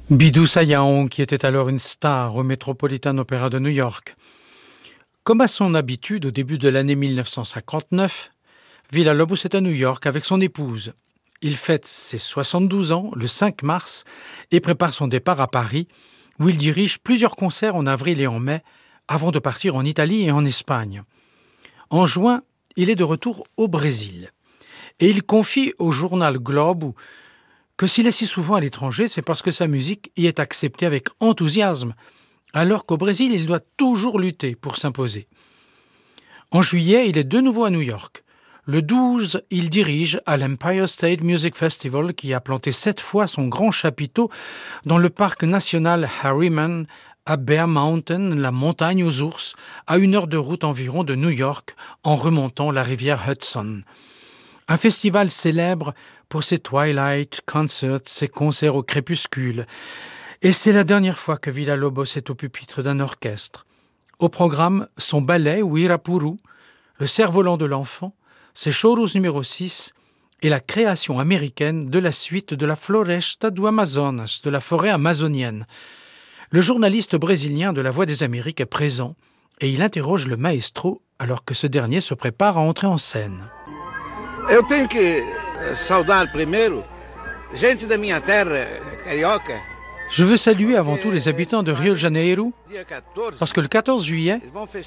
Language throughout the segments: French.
Bidou Sayão, qui était alors une star au Metropolitan Opera de New York. Comme à son habitude, au début de l'année 1959, Villa-Lobos est à New York avec son épouse. Il fête ses 72 ans le 5 mars et prépare son départ à Paris, où il dirige plusieurs concerts en avril et en mai, avant de partir en Italie et en Espagne. En juin, il est de retour au Brésil. Et il confie au journal Globo que s'il est si souvent à l'étranger, c'est parce que sa musique y est acceptée avec enthousiasme, alors qu'au Brésil, il doit toujours lutter pour s'imposer. En juillet, il est de nouveau à New York. Le 12, il dirige à l'Empire State Music Festival qui a planté 7 fois son grand chapiteau dans le parc national Harriman à Bear Mountain, la montagne aux ours, à 1 heure de route environ de New York en remontant la rivière Hudson. Un festival célèbre pour ses Twilight Concerts, ses concerts au crépuscule. Et c'est la dernière fois que Villa-Lobos est au pupitre d'un orchestre. Au programme, son ballet Uirapuru, le cerf-volant de l'enfant, ses chorus numéro 6 et la création américaine de la suite de la Floresta do Amazonas, de la forêt amazonienne. Le journaliste brésilien de La Voix des Amériques est présent et il interroge le maestro alors que ce dernier se prépare à entrer en scène. Eu tenho que saudar primeiro gente da minha terra, carioca. Je veux saluer avant tout les habitants de Rio de Janeiro, parce que le 14 juillet,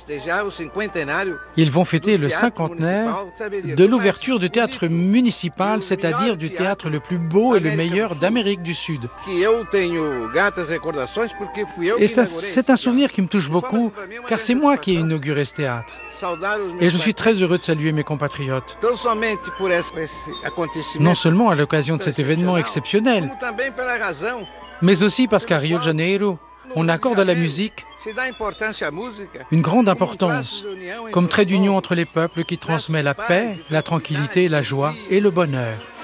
ils vont fêter le cinquantenaire de l'ouverture du théâtre municipal, c'est-à-dire du théâtre le plus beau et le meilleur d'Amérique du Sud. Et ça, c'est un souvenir qui me touche beaucoup, car c'est moi qui ai inauguré ce théâtre. Et je suis très heureux de saluer mes compatriotes. Non seulement à l'occasion de cet événement exceptionnel, mais aussi parce qu'à Rio de Janeiro, on accorde à la musique une grande importance, comme trait d'union entre les peuples qui transmet la paix, la tranquillité, la joie et le bonheur.